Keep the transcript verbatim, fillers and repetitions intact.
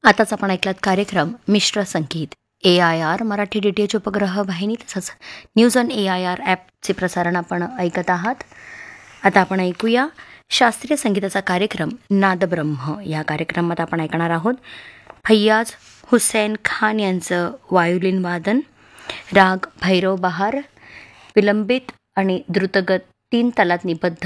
आताच आपण ऐकलात कार्यक्रम मिश्र संगीत. ए I R Marathi D T H उपग्रह वाहिनी तसंच news on A I R ॲपचे प्रसारण आपण ऐकत आहात. आता आपण ऐकूया शास्त्रीय संगीताचा कार्यक्रम नादब्रह्म. या कार्यक्रमात आपण ऐकणार आहोत फैयाज हुसैन खान यांचं वायुलिन वादन, राग भैरव बहार, विलंबित आणि द्रुतगत तीन तालात निबद्ध